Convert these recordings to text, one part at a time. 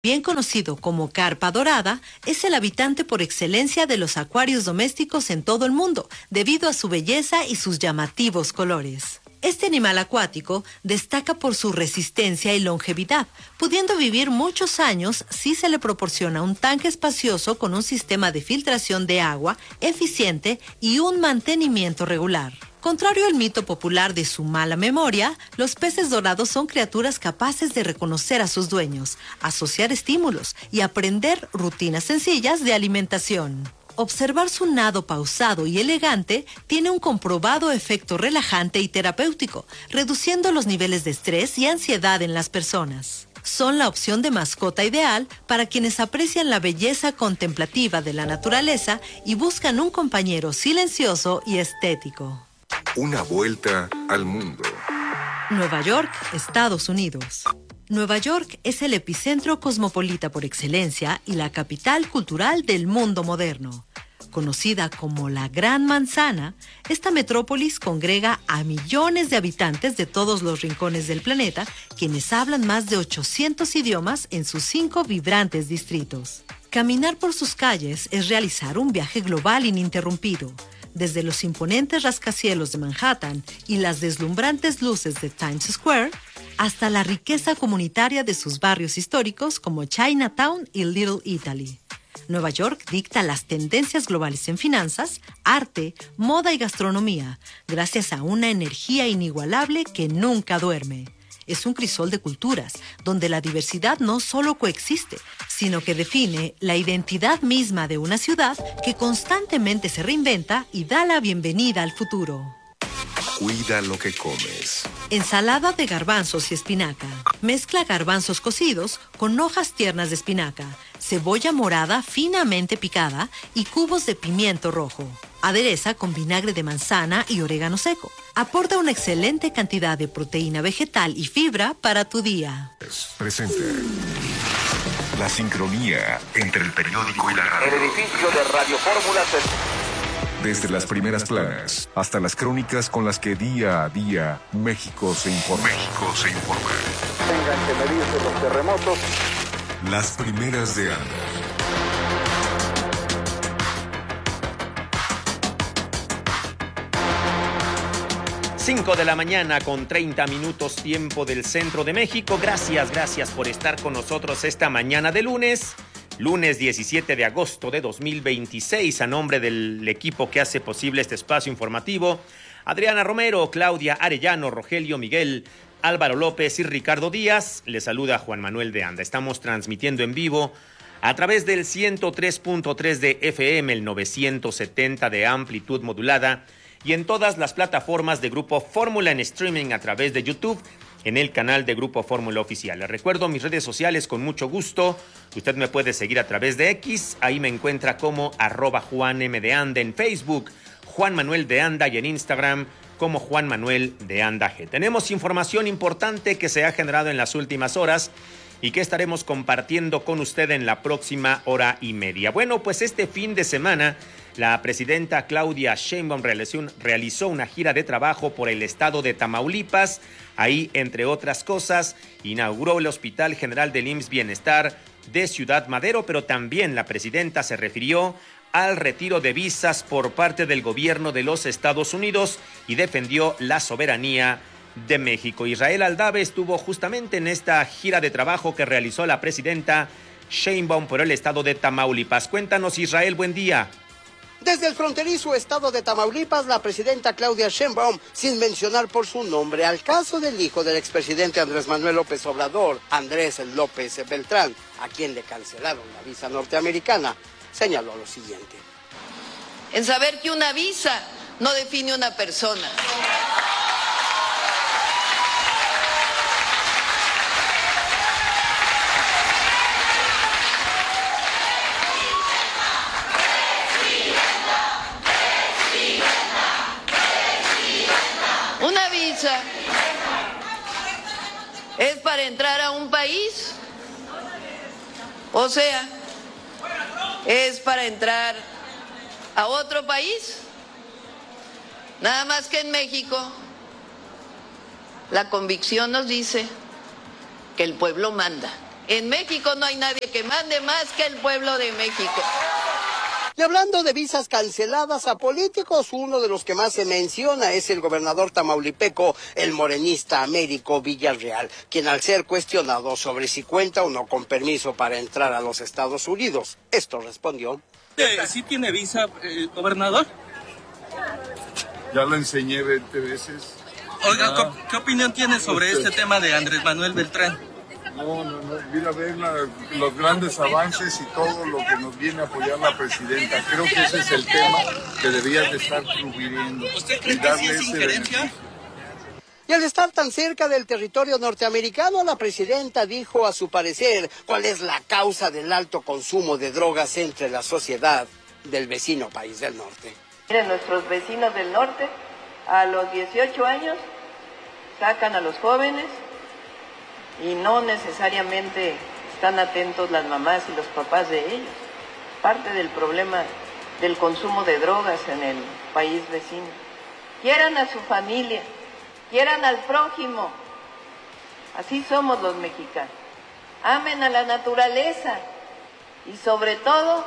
Bien conocido como carpa dorada, es el habitante por excelencia de los acuarios domésticos en todo el mundo, debido a su belleza y sus llamativos colores. Este animal acuático destaca por su resistencia y longevidad, pudiendo vivir muchos años si se le proporciona un tanque espacioso con un sistema de filtración de agua eficiente y un mantenimiento regular. Contrario al mito popular de su mala memoria, los peces dorados son criaturas capaces de reconocer a sus dueños, asociar estímulos y aprender rutinas sencillas de alimentación. Observar su nado pausado y elegante tiene un comprobado efecto relajante y terapéutico, reduciendo los niveles de estrés y ansiedad en las personas. Son la opción de mascota ideal para quienes aprecian la belleza contemplativa de la naturaleza y buscan un compañero silencioso y estético. Una vuelta al mundo. Nueva York, Estados Unidos. Nueva York es el epicentro cosmopolita por excelencia y la capital cultural del mundo moderno. Conocida como la Gran Manzana, esta metrópolis congrega a millones de habitantes de todos los rincones del planeta, quienes hablan más de 800 idiomas en sus 5 vibrantes distritos. Caminar por sus calles es realizar un viaje global ininterrumpido. Desde los imponentes rascacielos de Manhattan y las deslumbrantes luces de Times Square, hasta la riqueza comunitaria de sus barrios históricos como Chinatown y Little Italy. Nueva York dicta las tendencias globales en finanzas, arte, moda y gastronomía, gracias a una energía inigualable que nunca duerme. Es un crisol de culturas, donde la diversidad no solo coexiste, sino que define la identidad misma de una ciudad que constantemente se reinventa y da la bienvenida al futuro. Cuida lo que comes. Ensalada de garbanzos y espinaca. Mezcla garbanzos cocidos con hojas tiernas de espinaca, cebolla morada finamente picada y cubos de pimiento rojo. Adereza con vinagre de manzana y orégano seco. Aporta una excelente cantidad de proteína vegetal y fibra para tu día. Presenta la sincronía entre el periódico y la radio. El edificio de Radio Fórmula Desde las primeras planas hasta las crónicas con las que día a día México se informa. Tengan que medirse los terremotos. Las primeras de Anda. 5 de la mañana con 30 minutos tiempo del centro de México. Gracias por estar con nosotros esta mañana de lunes 17 de agosto de 2026. A nombre del equipo que hace posible este espacio informativo, Adriana Romero, Claudia Arellano, Rogelio Miguel, Álvaro López y Ricardo Díaz, les saluda Juan Manuel de Anda. Estamos transmitiendo en vivo a través del 103.3 de FM, el 970 de amplitud modulada y en todas las plataformas de Grupo Fórmula en streaming a través de YouTube en el canal de Grupo Fórmula Oficial. Les recuerdo mis redes sociales con mucho gusto. Usted me puede seguir a través de X, ahí me encuentra como @JuanM de Anda en Facebook, Juan Manuel de Anda, y en Instagram como Juan Manuel de Anda G. Tenemos información importante que se ha generado en las últimas horas y que estaremos compartiendo con usted en la próxima hora y media. Bueno, pues este fin de semana la presidenta Claudia Sheinbaum realizó una gira de trabajo por el estado de Tamaulipas. Ahí, entre otras cosas, inauguró el Hospital General del IMSS Bienestar de Ciudad Madero, pero también la presidenta se refirió al retiro de visas por parte del gobierno de los Estados Unidos y defendió la soberanía de México. Israel Aldave estuvo justamente en esta gira de trabajo que realizó la presidenta Sheinbaum por el estado de Tamaulipas. Cuéntanos, Israel, buen día. Desde el fronterizo estado de Tamaulipas, la presidenta Claudia Sheinbaum, sin mencionar por su nombre al caso del hijo del expresidente Andrés Manuel López Obrador, Andrés López Beltrán, a quien le cancelaron la visa norteamericana, señaló lo siguiente. En saber que una visa no define una persona. Una visa es para entrar a un país, o sea, es para entrar a otro país. Nada más que en México la convicción nos dice que el pueblo manda. En México no hay nadie que mande más que el pueblo de México. Y hablando de visas canceladas a políticos, uno de los que más se menciona es el gobernador tamaulipeco, el morenista Américo Villarreal, quien al ser cuestionado sobre si cuenta o no con permiso para entrar a los Estados Unidos, esto respondió. ¿Sí tiene visa, gobernador? Ya la enseñé 20 veces. Oiga, ¿qué opinión tiene sobre este tema de Andrés Manuel Beltrán? No, mira, ver los grandes avances y todo lo que nos viene a apoyar la presidenta. Creo que ese es el tema que deberías de estar cubriendo. ¿Usted cree que sí es injerencia? Y al estar tan cerca del territorio norteamericano, la presidenta dijo a su parecer cuál es la causa del alto consumo de drogas entre la sociedad del vecino país del norte. Miren, nuestros vecinos del norte, a los 18 años, sacan a los jóvenes y no necesariamente están atentos las mamás y los papás de ellos. Parte del problema del consumo de drogas en el país vecino. Quieran a su familia, quieran al prójimo. Así somos los mexicanos. Amen a la naturaleza y sobre todo,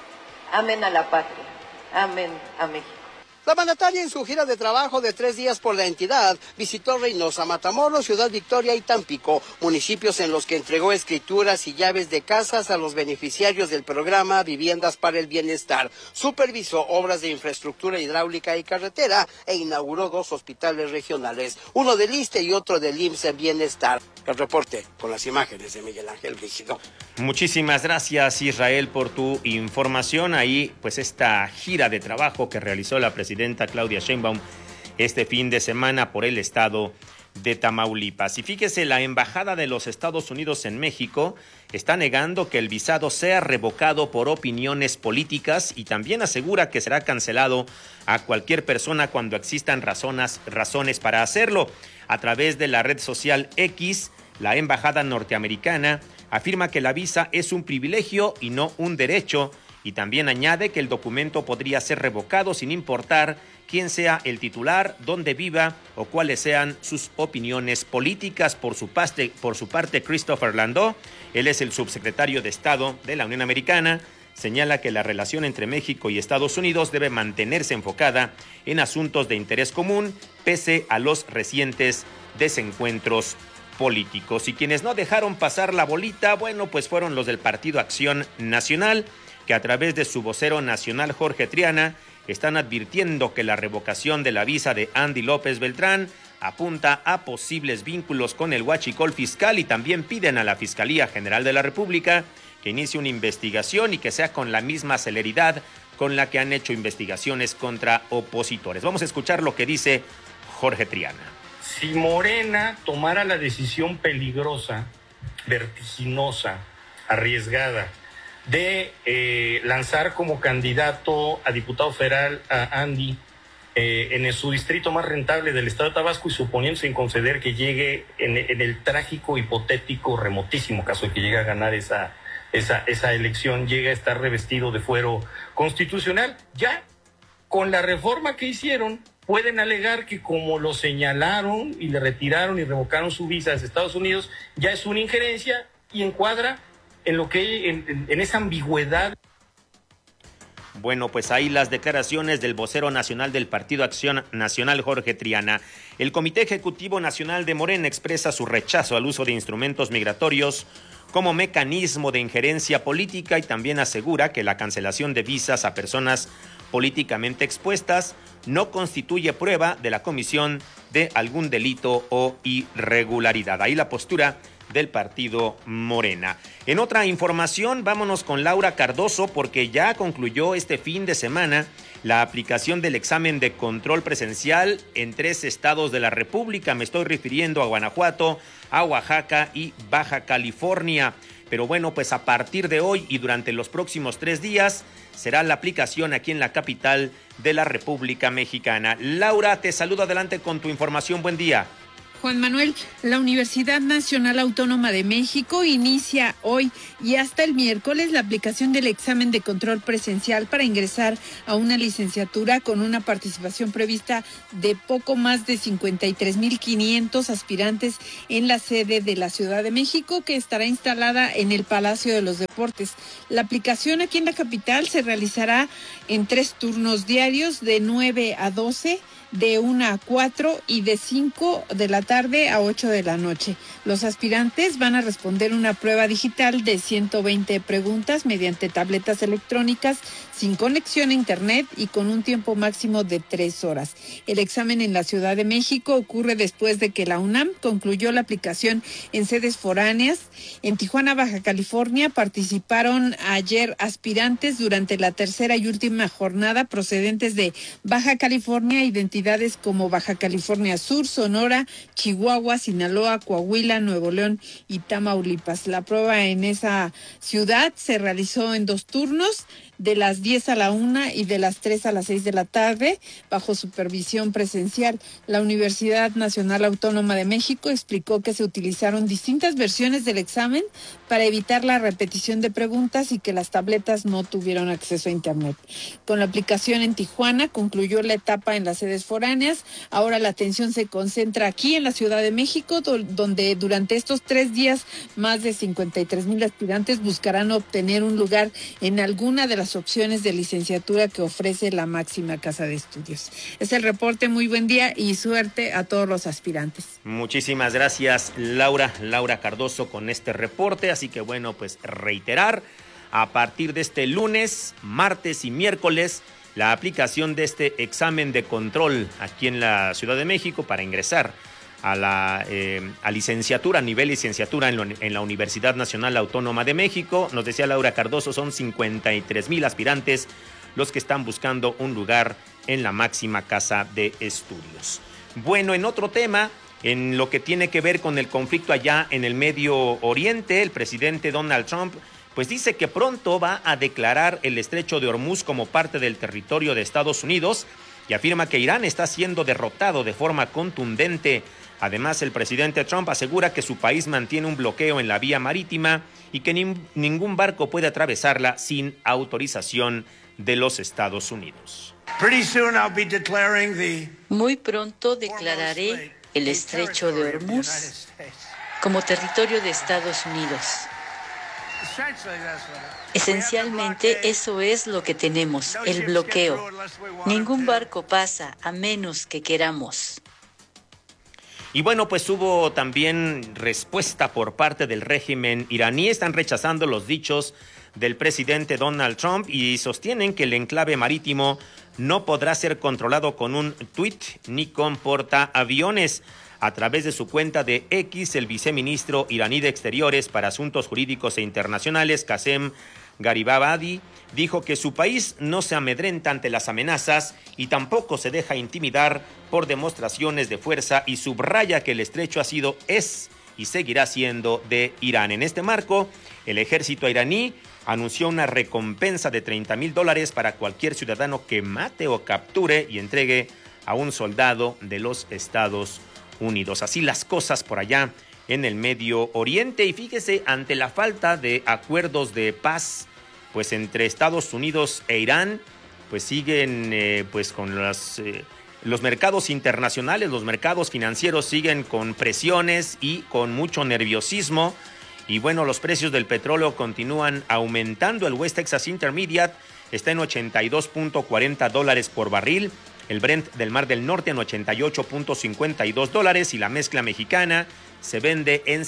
amen a la patria, amen a México. La mandataria en su gira de trabajo de 3 días por la entidad visitó Reynosa, Matamoros, Ciudad Victoria y Tampico, municipios en los que entregó escrituras y llaves de casas a los beneficiarios del programa Viviendas para el Bienestar, supervisó obras de infraestructura hidráulica y carretera e inauguró 2 hospitales regionales, uno del ISSSTE y otro del IMSS Bienestar. El reporte con las imágenes de Miguel Ángel Rígido. Muchísimas gracias, Israel, por tu información. Ahí, pues, esta gira de trabajo que realizó la presidenta Claudia Sheinbaum este fin de semana por el estado de Tamaulipas. Y fíjese, la Embajada de los Estados Unidos en México está negando que el visado sea revocado por opiniones políticas y también asegura que será cancelado a cualquier persona cuando existan razones para hacerlo. A través de la red social X, la Embajada norteamericana afirma que la visa es un privilegio y no un derecho, y también añade que el documento podría ser revocado sin importar quién sea el titular, dónde viva o cuáles sean sus opiniones políticas. Por su parte, Christopher Landau, él es el subsecretario de Estado de la Unión Americana, señala que la relación entre México y Estados Unidos debe mantenerse enfocada en asuntos de interés común, pese a los recientes desencuentros políticos. Y quienes no dejaron pasar la bolita, bueno, pues fueron los del Partido Acción Nacional, que a través de su vocero nacional, Jorge Triana, están advirtiendo que la revocación de la visa de Andy López Beltrán apunta a posibles vínculos con el huachicol fiscal y también piden a la Fiscalía General de la República que inicie una investigación y que sea con la misma celeridad con la que han hecho investigaciones contra opositores. Vamos a escuchar lo que dice Jorge Triana. Si Morena tomara la decisión peligrosa, vertiginosa, arriesgada, de lanzar como candidato a diputado federal a Andy en su distrito más rentable del estado de Tabasco y suponiéndose en conceder que llegue en el trágico, hipotético, remotísimo caso de que llegue a ganar esa elección, llegue a estar revestido de fuero constitucional, ya con la reforma que hicieron pueden alegar que como lo señalaron y le retiraron y revocaron su visa a Estados Unidos, ya es una injerencia y encuadra en lo que en esa ambigüedad. Bueno, pues ahí las declaraciones del vocero nacional del Partido Acción Nacional, Jorge Triana. El Comité Ejecutivo Nacional de Morena expresa su rechazo al uso de instrumentos migratorios como mecanismo de injerencia política y también asegura que la cancelación de visas a personas políticamente expuestas no constituye prueba de la comisión de algún delito o irregularidad. Ahí la postura del partido Morena. En otra información, vámonos con Laura Cardoso, porque ya concluyó este fin de semana la aplicación del examen de control presencial en 3 estados de la República. Me estoy refiriendo a Guanajuato, a Oaxaca y Baja California. Pero bueno, pues a partir de hoy y durante los próximos 3 días será la aplicación aquí en la capital de la República Mexicana. Laura, te saludo, adelante con tu información. Buen día. Juan Manuel, la Universidad Nacional Autónoma de México inicia hoy y hasta el miércoles la aplicación del examen de control presencial para ingresar a una licenciatura con una participación prevista de poco más de 53,500 aspirantes en la sede de la Ciudad de México, que estará instalada en el Palacio de los Deportes. La aplicación aquí en la capital se realizará en 3 turnos diarios de 9 a 12, de 1 a 4 y de 5 de la tarde a 8 de la noche. Los aspirantes van a responder una prueba digital de 120 preguntas mediante tabletas electrónicas sin conexión a internet y con un tiempo máximo de 3 horas. El examen en la Ciudad de México ocurre después de que la UNAM concluyó la aplicación en sedes foráneas. En Tijuana, Baja California, participaron ayer aspirantes durante la tercera y última jornada procedentes de Baja California, identidades como Baja California Sur, Sonora, Chihuahua, Sinaloa, Coahuila, Nuevo León y Tamaulipas. La prueba en esa ciudad se realizó en 2 turnos, de las 10 a la 1 y de las 3 a las 6 de la tarde, bajo supervisión presencial. La Universidad Nacional Autónoma de México explicó que se utilizaron distintas versiones del examen para evitar la repetición de preguntas y que las tabletas no tuvieron acceso a internet. Con la aplicación en Tijuana concluyó la etapa en las sedes foráneas. Ahora la atención se concentra aquí en la Ciudad de México, donde durante estos 3 días más de 53,000 aspirantes buscarán obtener un lugar en alguna de las opciones de licenciatura que ofrece la máxima casa de estudios. Es el reporte. Muy buen día y suerte a todos los aspirantes. Muchísimas gracias, Laura Cardoso, con este reporte. Así que bueno, pues reiterar, a partir de este lunes, martes y miércoles, la aplicación de este examen de control aquí en la Ciudad de México para ingresar a la licenciatura, a nivel licenciatura en la Universidad Nacional Autónoma de México. Nos decía Laura Cardoso, son 53,000 aspirantes los que están buscando un lugar en la máxima casa de estudios. Bueno, en otro tema, en lo que tiene que ver con el conflicto allá en el Medio Oriente, el presidente Donald Trump pues dice que pronto va a declarar el Estrecho de Hormuz como parte del territorio de Estados Unidos y afirma que Irán está siendo derrotado de forma contundente. Además, el presidente Trump asegura que su país mantiene un bloqueo en la vía marítima y que ningún barco puede atravesarla sin autorización de los Estados Unidos. Muy pronto declararé el Estrecho de Hormuz como territorio de Estados Unidos. Esencialmente eso es lo que tenemos, el bloqueo. Ningún barco pasa a menos que queramos. Y bueno, pues hubo también respuesta por parte del régimen iraní. Están rechazando los dichos del presidente Donald Trump y sostienen que el enclave marítimo no podrá ser controlado con un tuit ni con portaaviones. A través de su cuenta de X, el viceministro iraní de Exteriores para Asuntos Jurídicos e Internacionales, Qasem Garibabadi, dijo que su país no se amedrenta ante las amenazas y tampoco se deja intimidar por demostraciones de fuerza y subraya que el estrecho es y seguirá siendo de Irán. En este marco, el ejército iraní anunció una recompensa de $30,000 para cualquier ciudadano que mate o capture y entregue a un soldado de los Estados Unidos. Así las cosas por allá en el Medio Oriente. Y fíjese, ante la falta de acuerdos de paz pues entre Estados Unidos e Irán, pues siguen pues con los mercados internacionales, los mercados financieros siguen con presiones y con mucho nerviosismo. Y bueno, los precios del petróleo continúan aumentando. El West Texas Intermediate está en $82.40 por barril. El Brent del Mar del Norte en $88.52 y la mezcla mexicana se vende en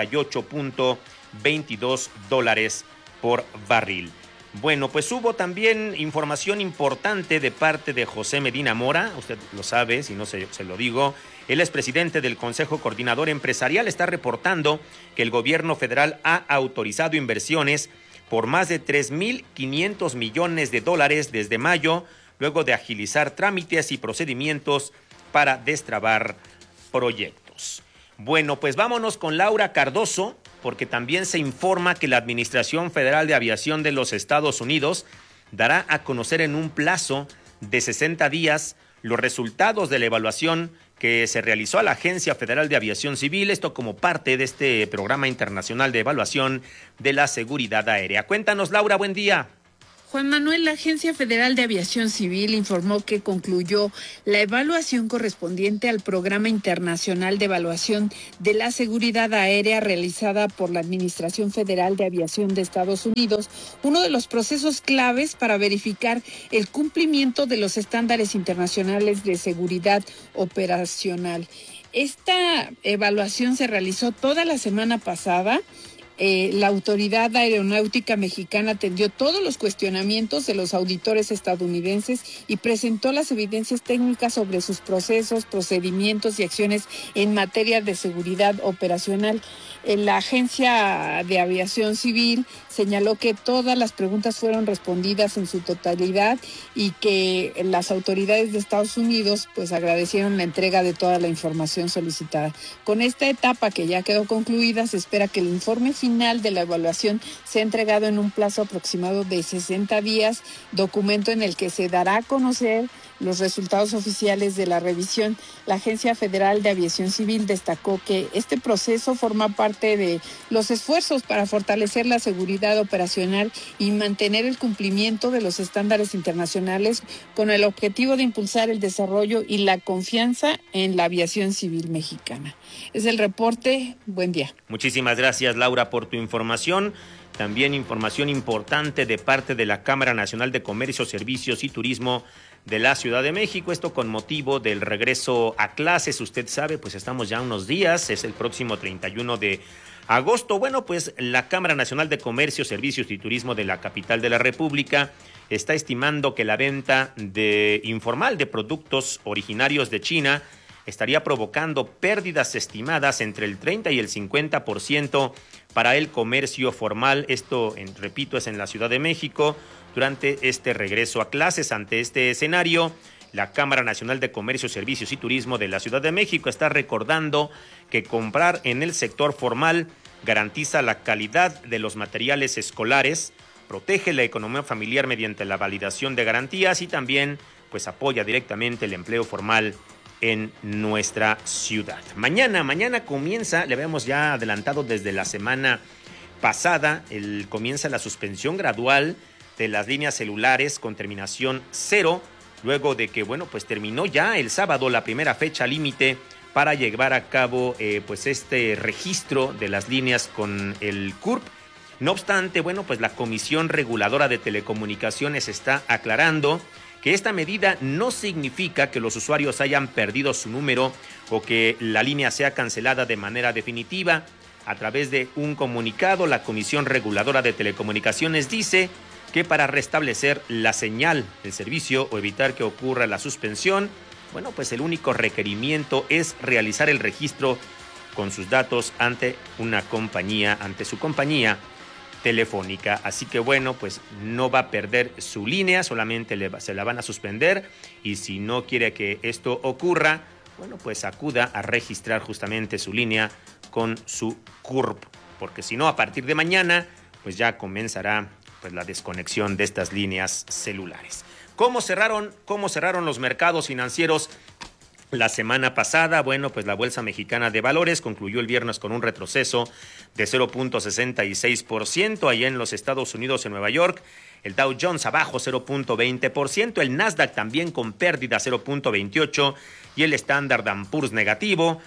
$78.22 por barril. Bueno, pues hubo también información importante de parte de José Medina Mora, usted lo sabe, si no se lo digo. Él es presidente del Consejo Coordinador Empresarial, está reportando que el gobierno federal ha autorizado inversiones por más de $3,500 millones desde mayo, luego de agilizar trámites y procedimientos para destrabar proyectos. Bueno, pues vámonos con Laura Cardoso, porque también se informa que la Administración Federal de Aviación de los Estados Unidos dará a conocer en un plazo de 60 días los resultados de la evaluación que se realizó a la Agencia Federal de Aviación Civil, esto como parte de este programa internacional de evaluación de la seguridad aérea. Cuéntanos, Laura, buen día. Juan Manuel, la Agencia Federal de Aviación Civil informó que concluyó la evaluación correspondiente al Programa Internacional de Evaluación de la Seguridad Aérea realizada por la Administración Federal de Aviación de Estados Unidos, uno de los procesos claves para verificar el cumplimiento de los estándares internacionales de seguridad operacional. Esta evaluación se realizó toda la semana pasada. La Autoridad Aeronáutica Mexicana atendió todos los cuestionamientos de los auditores estadounidenses y presentó las evidencias técnicas sobre sus procesos, procedimientos y acciones en materia de seguridad operacional. La Agencia de Aviación Civil señaló que todas las preguntas fueron respondidas en su totalidad y que las autoridades de Estados Unidos pues agradecieron la entrega de toda la información solicitada. Con esta etapa que ya quedó concluida, se espera que el informe final de la evaluación sea entregado en un plazo aproximado de 60 días, documento en el que se dará a conocer los resultados oficiales de la revisión. La Agencia Federal de Aviación Civil destacó que este proceso forma parte de los esfuerzos para fortalecer la seguridad operacional y mantener el cumplimiento de los estándares internacionales con el objetivo de impulsar el desarrollo y la confianza en la aviación civil mexicana. Es el reporte. Buen día. Muchísimas gracias, Laura, por tu información. También información importante de parte de la Cámara Nacional de Comercio, Servicios y Turismo de la Ciudad de México, esto con motivo del regreso a clases. Usted sabe, pues estamos ya unos días, es el próximo 31 de agosto. Bueno, pues la Cámara Nacional de Comercio, Servicios y Turismo de la capital de la República está estimando que la venta informal de productos originarios de China estaría provocando pérdidas estimadas entre el 30 y el 50% para el comercio formal. Esto, repito, es en la Ciudad de México durante este regreso a clases. Ante este escenario, la Cámara Nacional de Comercio, Servicios y Turismo de la Ciudad de México está recordando que comprar en el sector formal garantiza la calidad de los materiales escolares, protege la economía familiar mediante la validación de garantías y también pues apoya directamente el empleo formal en nuestra ciudad. Mañana comienza, le habíamos ya adelantado desde la semana pasada, comienza la suspensión gradual de las líneas celulares con terminación 0, luego de que, bueno, pues terminó ya el sábado la primera fecha límite para llevar a cabo pues este registro de las líneas con el CURP. No obstante, bueno, pues la Comisión Reguladora de Telecomunicaciones está aclarando que esta medida no significa que los usuarios hayan perdido su número o que la línea sea cancelada de manera definitiva. A través de un comunicado, la Comisión Reguladora de Telecomunicaciones dice que para restablecer la señal del servicio o evitar que ocurra la suspensión, bueno, pues el único requerimiento es realizar el registro con sus datos ante su compañía telefónica. Así que bueno, pues no va a perder su línea, solamente se la van a suspender, y si no quiere que esto ocurra, bueno, pues acuda a registrar justamente su línea con su CURP, porque si no, a partir de mañana pues ya comenzará pues la desconexión de estas líneas celulares. ¿Cómo cerraron los mercados financieros la semana pasada? Bueno, pues la Bolsa Mexicana de Valores concluyó el viernes con un retroceso de 0.66% allá en los Estados Unidos, en Nueva York. El Dow Jones abajo 0.20%, el Nasdaq también con pérdida 0.28% y el Standard & Poor's negativo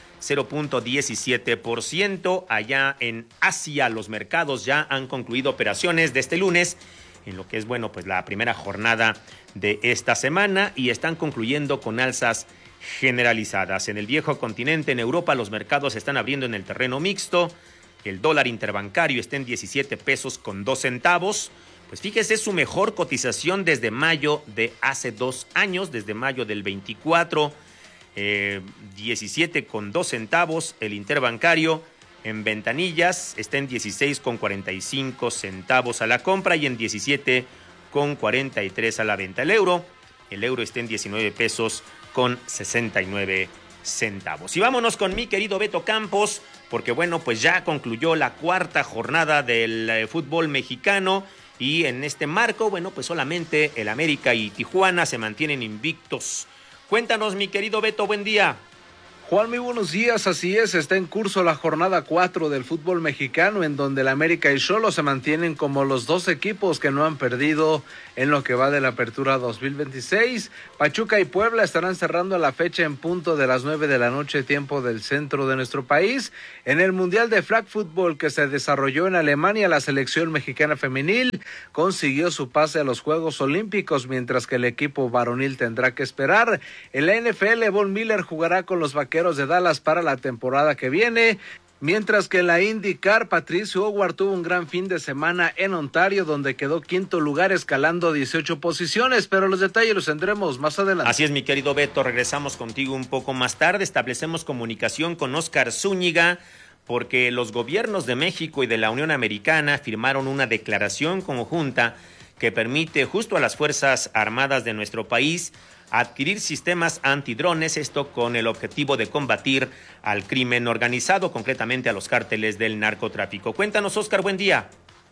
0.17%. Allá en Asia los mercados ya han concluido operaciones de este lunes en lo que es, bueno, pues la primera jornada de esta semana y están concluyendo con alzas generalizadas. En el viejo continente, en Europa, los mercados están abriendo en el terreno mixto. El dólar interbancario está en 17 pesos con 2 centavos. Pues fíjese, es su mejor cotización desde mayo de hace 2 años, desde mayo del 24, 17 con 2 centavos. El interbancario en ventanillas está en 16 con 45 centavos a la compra y en 17 con 43 a la venta. El euro está en 19 pesos con 69 centavos. Y vámonos con mi querido Beto Campos, porque bueno, pues ya concluyó la cuarta jornada del fútbol mexicano y en este marco, bueno, pues solamente el América y Tijuana se mantienen invictos. Cuéntanos, mi querido Beto, buen día. Juan, muy buenos días, así es, está en curso la jornada 4 del fútbol mexicano, en donde el América y Xolos se mantienen como los dos equipos que no han perdido en lo que va de la apertura 2026. Pachuca y Puebla estarán cerrando la fecha en punto de las 9 de la noche, tiempo del centro de nuestro país. En el Mundial de Flag Football que se desarrolló en Alemania, la selección mexicana femenil consiguió su pase a los Juegos Olímpicos, mientras que el equipo varonil tendrá que esperar. En la NFL, Von Miller jugará con los Vaqueros de Dallas para la temporada que viene, mientras que en la IndyCar, Patricio Howard tuvo un gran fin de semana en Ontario, donde quedó quinto lugar escalando 18 posiciones, pero los detalles los tendremos más adelante. Así es, mi querido Beto, regresamos contigo un poco más tarde, establecemos comunicación con Óscar Zúñiga, porque los gobiernos de México y de la Unión Americana firmaron una declaración conjunta que permite justo a las Fuerzas Armadas de nuestro país adquirir sistemas antidrones, esto con el objetivo de combatir al crimen organizado, concretamente a los cárteles del narcotráfico. Cuéntanos, Óscar, buen día.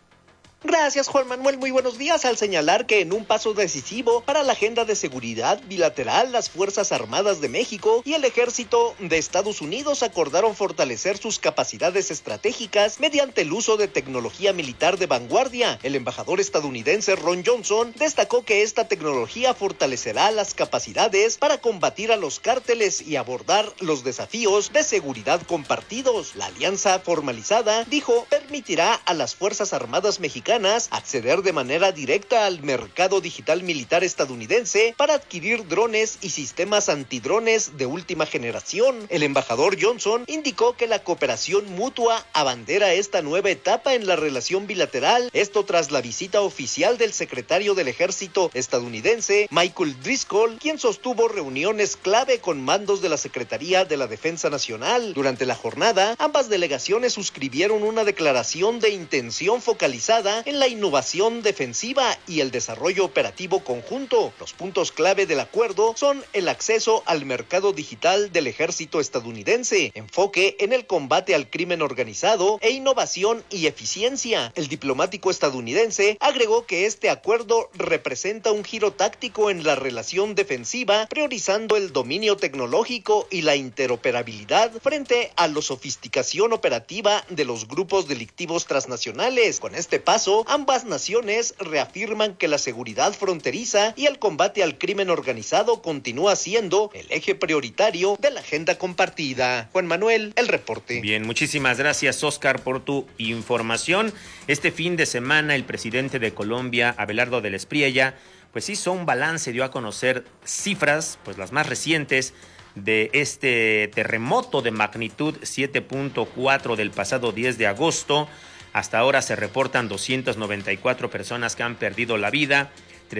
Gracias, Juan Manuel. Muy buenos días. Al señalar que en un paso decisivo para la agenda de seguridad bilateral, las Fuerzas Armadas de México y el Ejército de Estados Unidos acordaron fortalecer sus capacidades estratégicas mediante el uso de tecnología militar de vanguardia. El embajador estadounidense Ron Johnson destacó que esta tecnología fortalecerá las capacidades para combatir a los cárteles y abordar los desafíos de seguridad compartidos. La alianza formalizada, dijo, permitirá a las Fuerzas Armadas mexicanas acceder de manera directa al mercado digital militar estadounidense para adquirir drones y sistemas antidrones de última generación. El embajador Johnson indicó que la cooperación mutua abandera esta nueva etapa en la relación bilateral, esto tras la visita oficial del secretario del Ejército estadounidense, Michael Driscoll, quien sostuvo reuniones clave con mandos de la Secretaría de la Defensa Nacional. Durante la jornada, ambas delegaciones suscribieron una declaración de intención focalizada en la innovación defensiva y el desarrollo operativo conjunto. Los puntos clave del acuerdo son el acceso al mercado digital del ejército estadounidense, enfoque en el combate al crimen organizado e innovación y eficiencia. El diplomático estadounidense agregó que este acuerdo representa un giro táctico en la relación defensiva, priorizando el dominio tecnológico y la interoperabilidad frente a la sofisticación operativa de los grupos delictivos transnacionales. Con este paso, ambas naciones reafirman que la seguridad fronteriza y el combate al crimen organizado continúa siendo el eje prioritario de la agenda compartida. Juan Manuel, el reporte. Bien, muchísimas gracias, Óscar, por tu información. Este fin de semana, el presidente de Colombia, Abelardo del Espriella, pues hizo un balance, dio a conocer cifras, pues las más recientes, de este terremoto de magnitud 7.4 del pasado 10 de agosto. Hasta ahora se reportan 294 personas que han perdido la vida,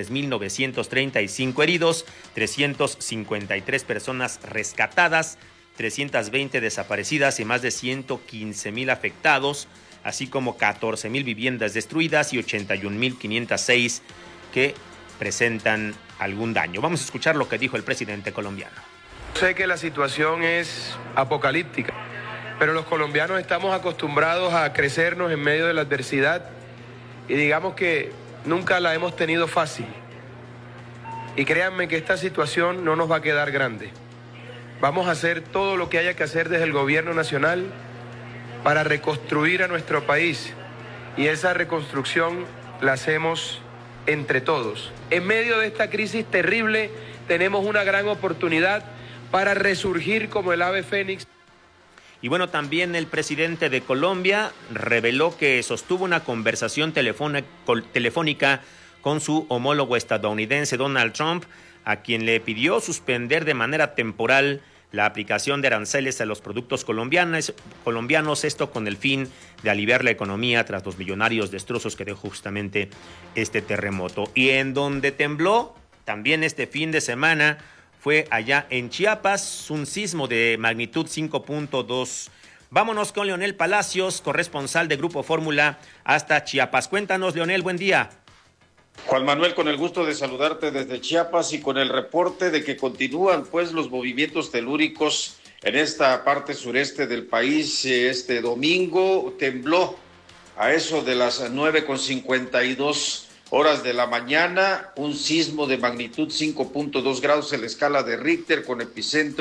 3.935 heridos, 353 personas rescatadas, 320 desaparecidas y más de 115,000 afectados, así como 14,000 viviendas destruidas y 81,506 que presentan algún daño. Vamos a escuchar lo que dijo el presidente colombiano. Sé que la situación es apocalíptica, pero los colombianos estamos acostumbrados a crecernos en medio de la adversidad y digamos que nunca la hemos tenido fácil. Y créanme que esta situación no nos va a quedar grande. Vamos a hacer todo lo que haya que hacer desde el gobierno nacional para reconstruir a nuestro país, y esa reconstrucción la hacemos entre todos. En medio de esta crisis terrible tenemos una gran oportunidad para resurgir como el ave fénix. Y bueno, también el presidente de Colombia reveló que sostuvo una conversación telefónica con su homólogo estadounidense Donald Trump, a quien le pidió suspender de manera temporal la aplicación de aranceles a los productos colombianos, esto con el fin de aliviar la economía tras los millonarios destrozos que dejó justamente este terremoto. Y en donde tembló también este fin de semana fue allá en Chiapas, un sismo de magnitud 5.2. Vámonos con Leonel Palacios, corresponsal de Grupo Fórmula hasta Chiapas. Cuéntanos, Leonel, buen día. Juan Manuel, con el gusto de saludarte desde Chiapas y con el reporte de que continúan pues los movimientos telúricos en esta parte sureste del país. Este domingo tembló a eso de las 9:52 horas de la mañana, un sismo de magnitud 5.2 grados en la escala de Richter con epicentro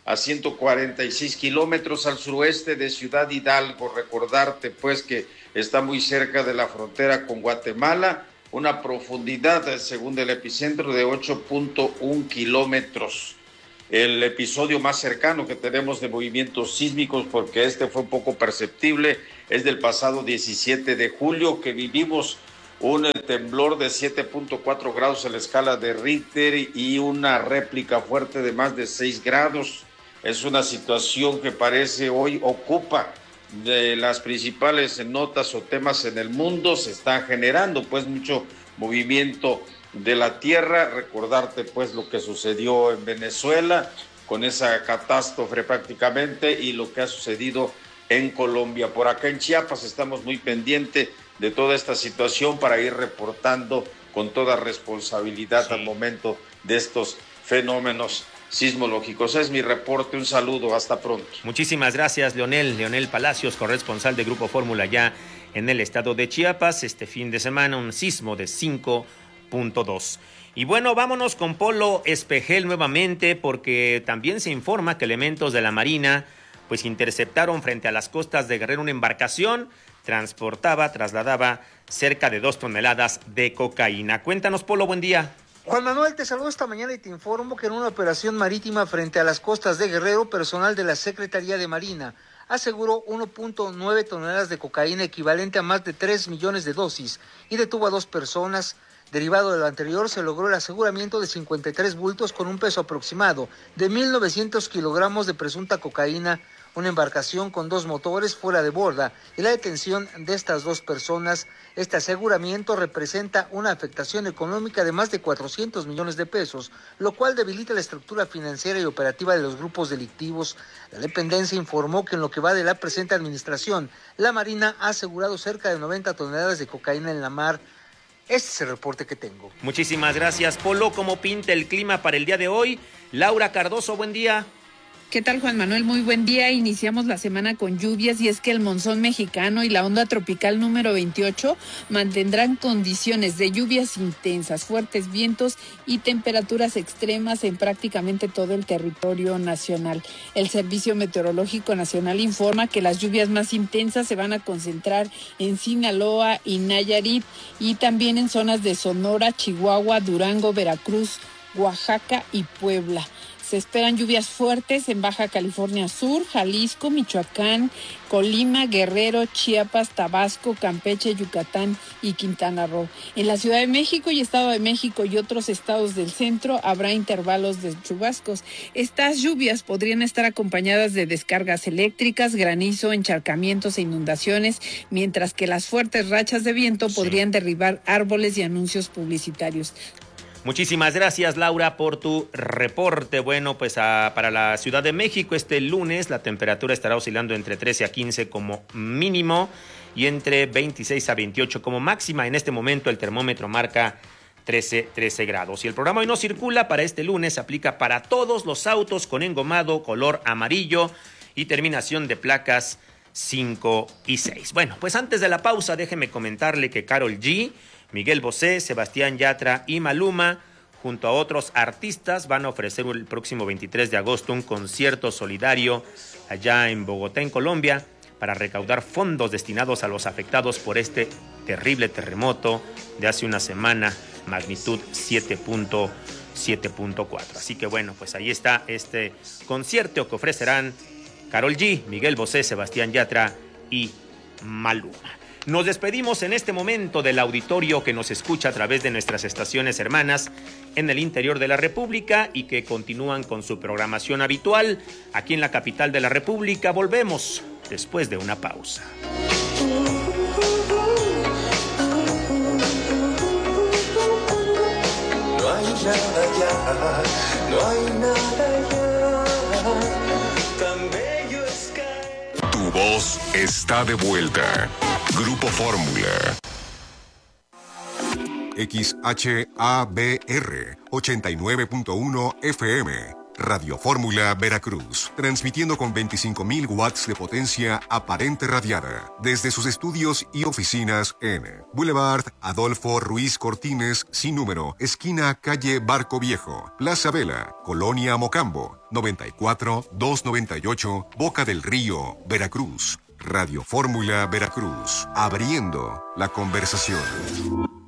a 146 kilómetros al suroeste de Ciudad Hidalgo. Recordarte pues que está muy cerca de la frontera con Guatemala, una profundidad, según el epicentro, de 8.1 kilómetros. El episodio más cercano que tenemos de movimientos sísmicos, porque este fue poco perceptible, es del pasado 17 de julio, que vivimos un temblor de 7.4 grados en la escala de Richter y una réplica fuerte de más de 6 grados. Es una situación que parece hoy ocupa de las principales notas o temas en el mundo. Se está generando pues mucho movimiento de la tierra. Recordarte pues lo que sucedió en Venezuela con esa catástrofe prácticamente, y lo que ha sucedido en Colombia. Por acá en Chiapas estamos muy pendientes de toda esta situación para ir reportando con toda responsabilidad al momento de estos fenómenos sismológicos. Es mi reporte, un saludo, hasta pronto. Muchísimas gracias, Leonel Palacios, corresponsal de Grupo Fórmula ya en el estado de Chiapas. Este fin de semana un sismo de 5.2. Y bueno, vámonos con Polo Espejel nuevamente, porque también se informa que elementos de la Marina pues interceptaron frente a las costas de Guerrero una embarcación, trasladaba cerca de 2 toneladas de cocaína. Cuéntanos, Polo, buen día. Juan Manuel, te saludo esta mañana y te informo que en una operación marítima frente a las costas de Guerrero, personal de la Secretaría de Marina aseguró 1.9 toneladas de cocaína, equivalente a más de 3 millones de dosis, y detuvo a 2 personas. Derivado de lo anterior, se logró el aseguramiento de 53 bultos con un peso aproximado de 1.900 kilogramos de presunta cocaína, una embarcación con 2 motores fuera de borda y la detención de estas 2 personas. Este aseguramiento representa una afectación económica de más de 400 millones de pesos, lo cual debilita la estructura financiera y operativa de los grupos delictivos. La dependencia informó que en lo que va de la presente administración, la Marina ha asegurado cerca de 90 toneladas de cocaína en la mar. Este es el reporte que tengo. Muchísimas gracias, Polo. ¿Cómo pinta el clima para el día de hoy? Laura Cardoso, buen día. ¿Qué tal, Juan Manuel? Muy buen día. Iniciamos la semana con lluvias, y es que el monzón mexicano y la onda tropical número 28 mantendrán condiciones de lluvias intensas, fuertes vientos y temperaturas extremas en prácticamente todo el territorio nacional. El Servicio Meteorológico Nacional informa que las lluvias más intensas se van a concentrar en Sinaloa y Nayarit, y también en zonas de Sonora, Chihuahua, Durango, Veracruz, Oaxaca y Puebla. Se esperan lluvias fuertes en Baja California Sur, Jalisco, Michoacán, Colima, Guerrero, Chiapas, Tabasco, Campeche, Yucatán y Quintana Roo. En la Ciudad de México y Estado de México y otros estados del centro habrá intervalos de chubascos. Estas lluvias podrían estar acompañadas de descargas eléctricas, granizo, encharcamientos e inundaciones, mientras que las fuertes rachas de viento podrían derribar árboles y anuncios publicitarios. Muchísimas gracias, Laura, por tu reporte. Bueno, pues para la Ciudad de México este lunes la temperatura estará oscilando entre 13 a 15 como mínimo y entre 26 a 28 como máxima. En este momento el termómetro marca 13 grados. Y el programa Hoy No Circula para este lunes aplica para todos los autos con engomado color amarillo y terminación de placas 5 y 6. Bueno, pues antes de la pausa déjeme comentarle que Karol G, Miguel Bosé, Sebastián Yatra y Maluma, junto a otros artistas, van a ofrecer el próximo 23 de agosto un concierto solidario allá en Bogotá, en Colombia, para recaudar fondos destinados a los afectados por este terrible terremoto de hace una semana, magnitud 7.4. Así que bueno, pues ahí está este concierto que ofrecerán Karol G, Miguel Bosé, Sebastián Yatra y Maluma. Nos despedimos en este momento del auditorio que nos escucha a través de nuestras estaciones hermanas en el interior de la República y que continúan con su programación habitual aquí en la capital de la República. Volvemos después de una pausa. No hay nada ya, no hay nada ya, tan bello es caer. Tu voz está de vuelta. Grupo Fórmula. XHABR 89.1 FM. Radio Fórmula Veracruz, transmitiendo con 25.000 watts de potencia aparente radiada desde sus estudios y oficinas en Boulevard Adolfo Ruiz Cortines, sin número, esquina calle Barco Viejo, Plaza Vela, Colonia Mocambo, 94-298, Boca del Río, Veracruz. Radio Fórmula Veracruz, abriendo la conversación.